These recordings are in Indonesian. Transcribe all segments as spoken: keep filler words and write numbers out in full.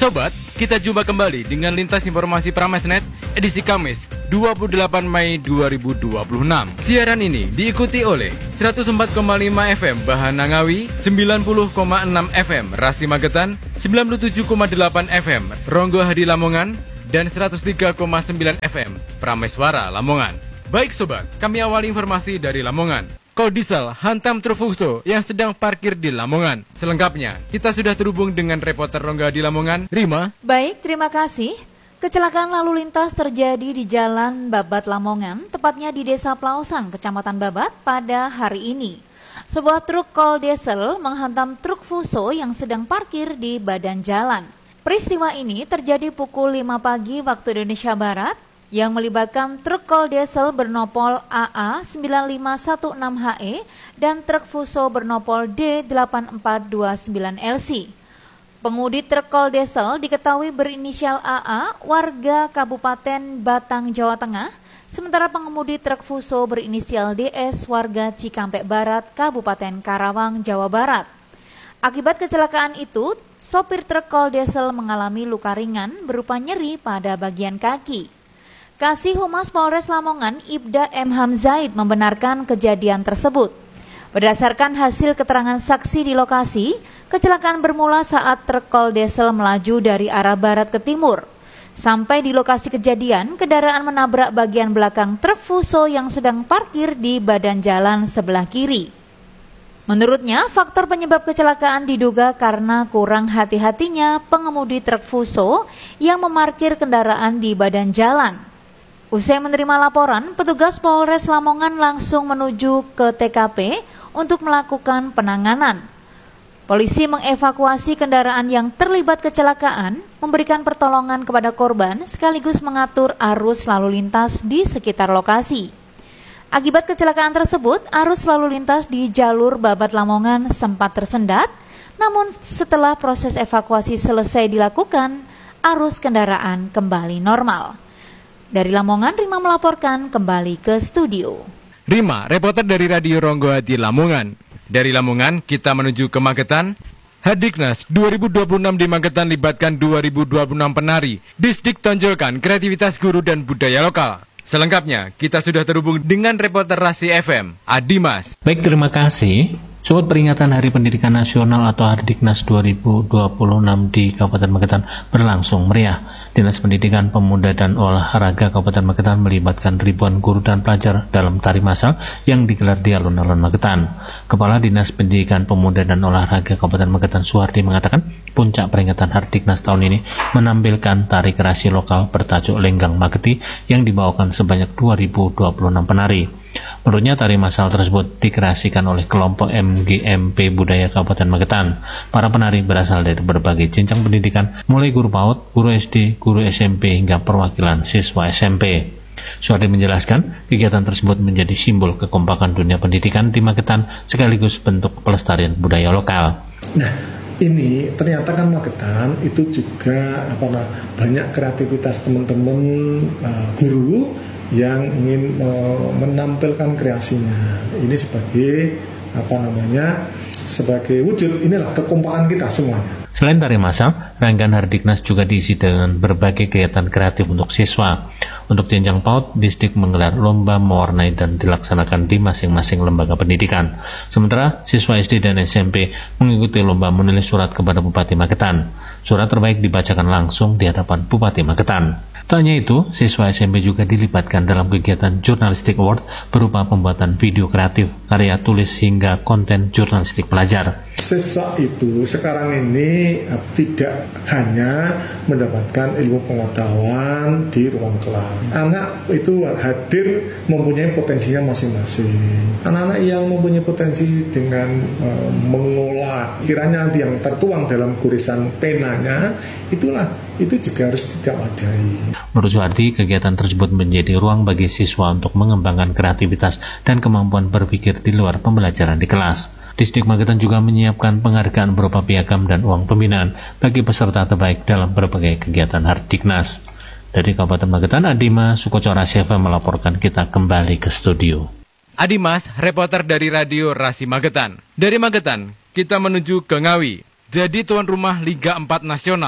Sobat, kita jumpa kembali dengan Lintas Informasi Pramesnet edisi Kamis dua puluh delapan Mei dua ribu dua puluh enam. Siaran ini diikuti oleh seratus empat koma lima F M Bahana Ngawi, sembilan puluh koma enam F M Rasi Magetan, sembilan puluh tujuh koma delapan F M Ronggo Hadi Lamongan, dan seratus tiga koma sembilan F M Prameswara Lamongan. Baik sobat, kami awali informasi dari Lamongan. Koldisel hantam truk Fuso yang sedang parkir di Lamongan. Selengkapnya, kita sudah terhubung dengan reporter Ronggo Hadi Lamongan, Rima. Baik, terima kasih. Kecelakaan lalu lintas terjadi di Jalan Babat Lamongan, tepatnya di Desa Plausan, Kecamatan Babat pada hari ini. Sebuah truk Koldisel menghantam truk Fuso yang sedang parkir di badan jalan. Peristiwa ini terjadi pukul lima pagi waktu Indonesia Barat, yang melibatkan truk Koldisel bernopol A A sembilan lima satu enam H E dan truk Fuso bernopol D delapan empat dua sembilan L C. Pengemudi truk Koldisel diketahui berinisial A A, warga Kabupaten Batang, Jawa Tengah, sementara pengemudi truk Fuso berinisial D S, warga Cikampek Barat, Kabupaten Karawang, Jawa Barat. Akibat kecelakaan itu, sopir truk Koldisel mengalami luka ringan berupa nyeri pada bagian kaki. Kasih Humas Polres Lamongan, Ibda M. Hamzaid, membenarkan kejadian tersebut. Berdasarkan hasil keterangan saksi di lokasi, kecelakaan bermula saat truk Koldisel melaju dari arah barat ke timur. Sampai di lokasi kejadian, kendaraan menabrak bagian belakang truk Fuso yang sedang parkir di badan jalan sebelah kiri. Menurutnya, faktor penyebab kecelakaan diduga karena kurang hati-hatinya pengemudi truk Fuso yang memarkir kendaraan di badan jalan. Usai menerima laporan, petugas Polres Lamongan langsung menuju ke T K P untuk melakukan penanganan. Polisi mengevakuasi kendaraan yang terlibat kecelakaan, memberikan pertolongan kepada korban, sekaligus mengatur arus lalu lintas di sekitar lokasi. Akibat kecelakaan tersebut, arus lalu lintas di jalur Babat Lamongan sempat tersendat, namun setelah proses evakuasi selesai dilakukan, arus kendaraan kembali normal. Dari Lamongan, Rima melaporkan kembali ke studio. Rima, reporter dari Radio Ronggo Hadi Lamongan. Dari Lamongan, kita menuju ke Magetan. Hardiknas dua ribu dua puluh enam di Magetan libatkan dua ribu dua puluh enam penari. Distrik tonjolkan kreativitas guru dan budaya lokal. Selengkapnya, kita sudah terhubung dengan reporter Rasi F M, Adimas. Baik, terima kasih. Sobat, peringatan Hari Pendidikan Nasional atau Hardiknas dua ribu dua puluh enam di Kabupaten Magetan berlangsung meriah. Dinas Pendidikan Pemuda dan Olahraga Kabupaten Magetan melibatkan ribuan guru dan pelajar dalam tari masal yang digelar di alun-alun Magetan. Kepala Dinas Pendidikan Pemuda dan Olahraga Kabupaten Magetan Suhardi mengatakan puncak peringatan Hardiknas tahun ini menampilkan tari kreasi lokal bertajuk Lenggang Mageti yang dibawakan sebanyak dua ribu dua puluh enam penari. Menurutnya tari masal tersebut dikreasikan oleh kelompok M G M P Budaya Kabupaten Magetan. Para penari berasal dari berbagai jenjang pendidikan, mulai guru PAUD, guru S D, guru S M P hingga perwakilan siswa S M P. Suhardi menjelaskan, kegiatan tersebut menjadi simbol kekompakan dunia pendidikan di Magetan sekaligus bentuk pelestarian budaya lokal. Nah, ini ternyata kan Magetan itu juga apa nah, banyak kreativitas teman-teman uh, guru yang ingin uh, menampilkan kreasinya. Ini sebagai apa namanya sebagai wujud inilah kekompakan kita semuanya. Selain tari masal, rangkaian Hardiknas juga diisi dengan berbagai kegiatan kreatif untuk siswa. Untuk jenjang PAUD, distrik menggelar lomba mewarnai dan dilaksanakan di masing-masing lembaga pendidikan. Sementara siswa S D dan S M P mengikuti lomba menulis surat kepada Bupati Magetan. Surat terbaik dibacakan langsung di hadapan Bupati Magetan. Tak hanya itu, siswa S M P juga dilibatkan dalam kegiatan Journalistic Award berupa pembuatan video kreatif, karya tulis hingga konten jurnalistik pelajar. Siswa itu sekarang ini tidak hanya mendapatkan ilmu pengetahuan di ruang kelas. Anak itu hadir mempunyai potensinya masing-masing. Anak-anak yang mempunyai potensi dengan uh, mengolah kiranya yang tertuang dalam gorisan penanya, itulah itu juga harus diwadai. Menurut Suhardi, kegiatan tersebut menjadi ruang bagi siswa untuk mengembangkan kreativitas dan kemampuan berpikir di luar pembelajaran di kelas. Distrik Magetan juga menyiapkan penghargaan berupa piagam dan uang pembinaan bagi peserta terbaik dalam berbagai kegiatan Hardiknas. Dari Kabupaten Magetan, Adimas Sukocora S F M melaporkan. Kita kembali ke studio. Adimas, reporter dari Radio Rasi Magetan. Dari Magetan, kita menuju ke Ngawi. Jadi tuan rumah Liga empat Nasional,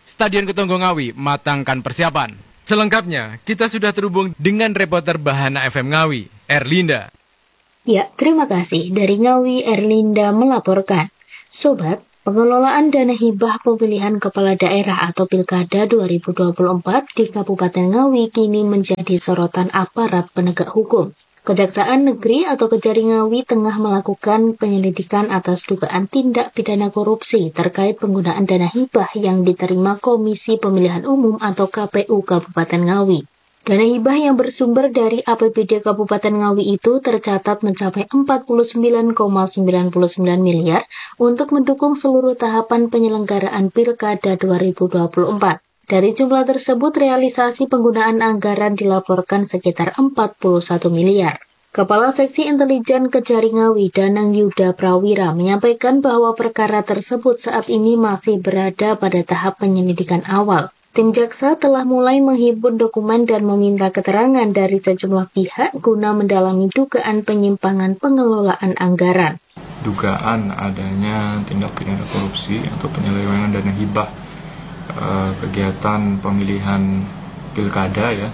Stadion Ketonggo Ngawi matangkan persiapan. Selengkapnya, kita sudah terhubung dengan reporter Bahana F M Ngawi, Erlinda. Ya, terima kasih. Dari Ngawi, Erlinda melaporkan. Sobat, pengelolaan dana hibah pemilihan kepala daerah atau Pilkada dua ribu dua puluh empat di Kabupaten Ngawi kini menjadi sorotan aparat penegak hukum. Kejaksaan Negeri atau Kejari Ngawi tengah melakukan penyelidikan atas dugaan tindak pidana korupsi terkait penggunaan dana hibah yang diterima Komisi Pemilihan Umum atau K P U Kabupaten Ngawi. Dana hibah yang bersumber dari A P B D Kabupaten Ngawi itu tercatat mencapai empat puluh sembilan koma sembilan sembilan miliar untuk mendukung seluruh tahapan penyelenggaraan Pilkada dua ribu dua puluh empat. Dari jumlah tersebut, realisasi penggunaan anggaran dilaporkan sekitar empat puluh satu miliar. Kepala Seksi Intelijen Kejari Ngawi, Danang Yuda Prawira, menyampaikan bahwa perkara tersebut saat ini masih berada pada tahap penyelidikan awal. Tim jaksa telah mulai menghimpun dokumen dan meminta keterangan dari sejumlah pihak guna mendalami dugaan penyimpangan pengelolaan anggaran. Dugaan adanya tindak pidana korupsi atau penyelewengan dana hibah eh, kegiatan pemilihan pilkada ya,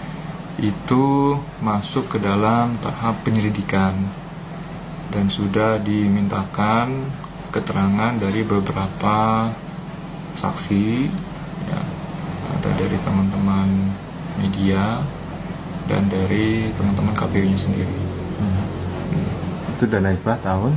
itu masuk ke dalam tahap penyelidikan dan sudah dimintakan keterangan dari beberapa saksi ya, ada dari teman-teman media dan dari teman-teman K P U-nya sendiri. Hmm. Hmm. Itu dana hibah tahun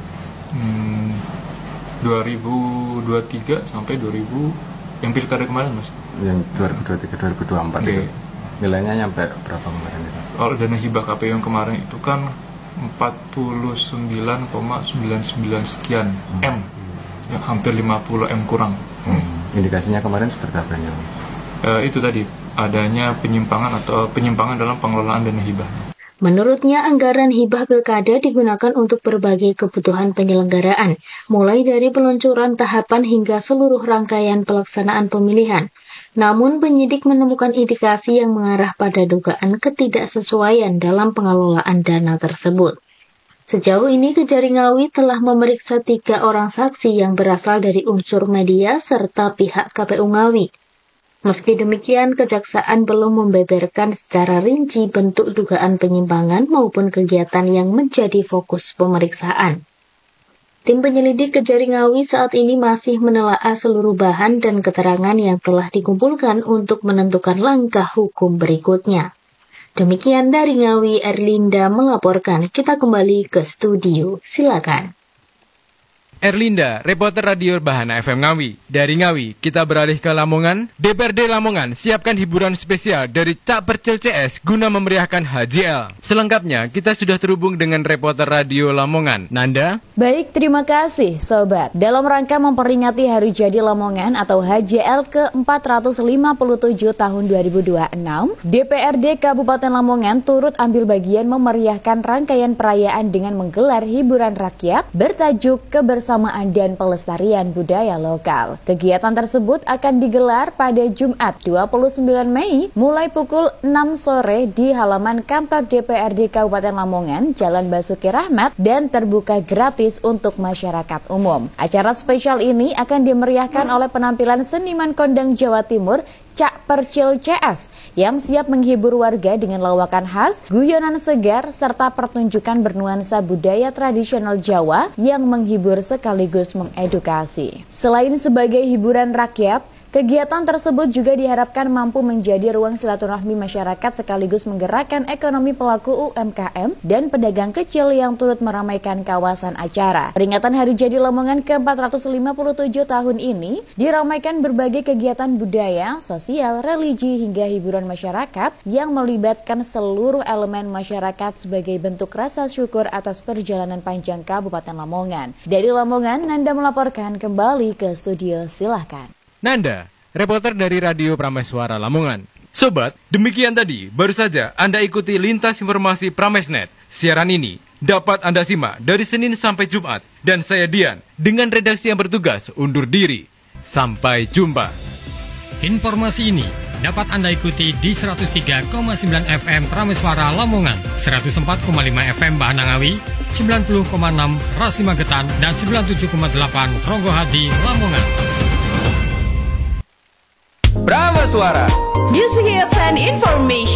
hmm, dua ribu dua puluh tiga sampai dua ribu yang pilkada kemarin Mas. Yang dua ribu dua puluh tiga dua ribu dua puluh empat okay. Itu nilainya nyampe berapa kemarin itu? Kalau dana hibah K P U yang kemarin itu kan empat puluh sembilan koma sembilan sembilan sekian hmm. M, ya, hampir lima puluh M kurang. Hmm. Indikasinya kemarin seperti apa ini? Uh, itu tadi adanya penyimpangan atau penyimpangan dalam pengelolaan dana hibah. Menurutnya, anggaran hibah pilkada digunakan untuk berbagai kebutuhan penyelenggaraan, mulai dari peluncuran tahapan hingga seluruh rangkaian pelaksanaan pemilihan. Namun, penyidik menemukan indikasi yang mengarah pada dugaan ketidaksesuaian dalam pengelolaan dana tersebut. Sejauh ini, Kejari Ngawi telah memeriksa tiga orang saksi yang berasal dari unsur media serta pihak K P U Ngawi. Meski demikian, Kejaksaan belum membeberkan secara rinci bentuk dugaan penyimpangan maupun kegiatan yang menjadi fokus pemeriksaan. Tim penyelidik Kejari Ngawi saat ini masih menelaah seluruh bahan dan keterangan yang telah dikumpulkan untuk menentukan langkah hukum berikutnya. Demikian dari Ngawi, Erlinda melaporkan. Kita kembali ke studio. Silakan. Erlinda, reporter radio Bahana F M Ngawi. Dari Ngawi, kita beralih ke Lamongan. D P R D Lamongan siapkan hiburan spesial dari Cak Percil C S guna memeriahkan H J L. Selengkapnya, kita sudah terhubung dengan reporter radio Lamongan, Nanda. Baik, terima kasih Sobat. Dalam rangka memperingati Hari Jadi Lamongan atau H J L ke empat ratus lima puluh tujuh tahun dua ribu dua puluh enam, D P R D Kabupaten Lamongan turut ambil bagian memeriahkan rangkaian perayaan dengan menggelar hiburan rakyat bertajuk Kebersamaan dan Pelestarian Budaya Lokal. Kegiatan tersebut akan digelar pada Jumat dua puluh sembilan Mei mulai pukul enam sore di halaman kantor D P R D Kabupaten Lamongan, Jalan Basuki Rahmat, dan terbuka gratis untuk masyarakat umum. Acara spesial ini akan dimeriahkan oleh penampilan seniman kondang Jawa Timur Cak Percil C S yang siap menghibur warga dengan lawakan khas, guyonan segar, serta pertunjukan bernuansa budaya tradisional Jawa yang menghibur sekaligus mengedukasi. Selain sebagai hiburan rakyat, kegiatan tersebut juga diharapkan mampu menjadi ruang silaturahmi masyarakat sekaligus menggerakkan ekonomi pelaku U M K M dan pedagang kecil yang turut meramaikan kawasan acara. Peringatan Hari Jadi Lamongan ke empat ratus lima puluh tujuh tahun ini diramaikan berbagai kegiatan budaya, sosial, religi, hingga hiburan masyarakat yang melibatkan seluruh elemen masyarakat sebagai bentuk rasa syukur atas perjalanan panjang Kabupaten Lamongan. Dari Lamongan, Nanda melaporkan kembali ke studio, silahkan. Nanda, reporter dari Radio Prameswara Lamongan. Sobat, demikian tadi baru saja Anda ikuti lintas informasi Pramesnet. Siaran ini dapat Anda simak dari Senin sampai Jumat. Dan saya Dian, dengan redaksi yang bertugas undur diri. Sampai jumpa. Informasi ini dapat Anda ikuti di seratus tiga koma sembilan F M Prameswara Lamongan, seratus empat koma lima F M Bahana Ngawi, sembilan puluh koma enam Rasi Magetan, dan sembilan puluh tujuh koma delapan Ronggohadi Lamongan. Prameswara. Music hits and information.